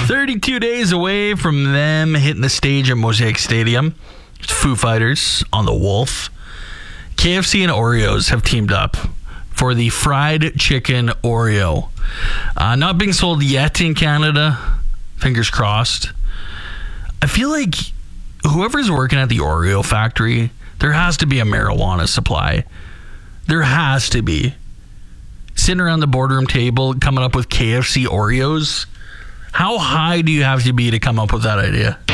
32 days away from them hitting the stage at Mosaic Stadium. Foo Fighters on the Wolf. KFC and Oreos have teamed up for the fried chicken Oreo. Not being sold yet in Canada. Fingers crossed. I feel like whoever's working at the Oreo factory, there has to be a marijuana supply. There has to be. Sitting around the boardroom table, coming up with KFC Oreos. How high do you have to be to come up with that idea?